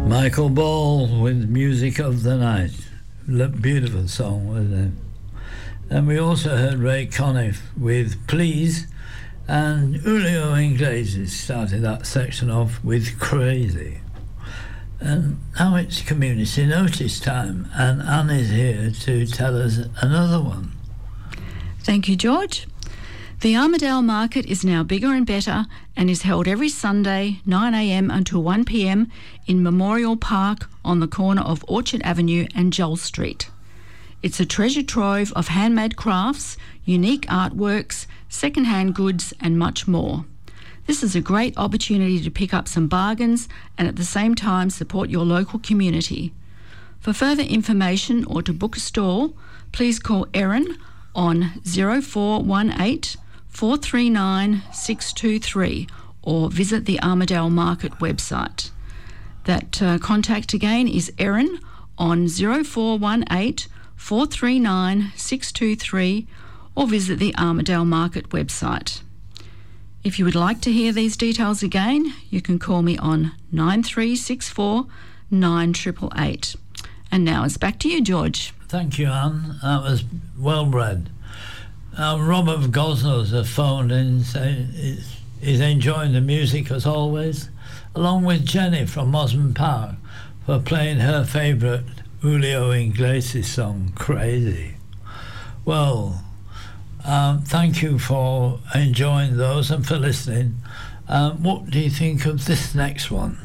Michael Ball with Music of the Night. Beautiful song, wasn't it? And we also heard Ray Conniff with Please, and Julio Iglesias started that section off with Crazy. And now it's community notice time, and Anne is here to tell us another one. Thank you, George. The Armadale Market is now bigger and better and is held every Sunday 9 a.m. until 1 p.m. in Memorial Park on the corner of Orchard Avenue and Joel Street. It's a treasure trove of handmade crafts, unique artworks, second-hand goods and much more. This is a great opportunity to pick up some bargains and at the same time support your local community. For further information or to book a stall, please call Erin on 0418 439 623 or visit the Armadale Market website. That contact again is Erin on 0418 439 623 or visit the Armadale Market website. If you would like to hear these details again, you can call me on 9364 9888. And now it's back to you, George. Thank you, Anne. That was well read. Robert of Gosnells has phoned in saying he's enjoying the music as always, along with Jenny from Mosman Park for playing her favourite Julio Iglesias song, Crazy. Well, thank you for enjoying those and for listening. What do you think of this next one?